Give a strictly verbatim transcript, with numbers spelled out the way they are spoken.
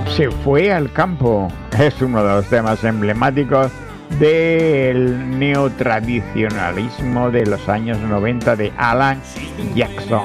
Se fue al campo. Es uno de los temas emblemáticos del neotradicionalismo de los años noventa de Alan Jackson.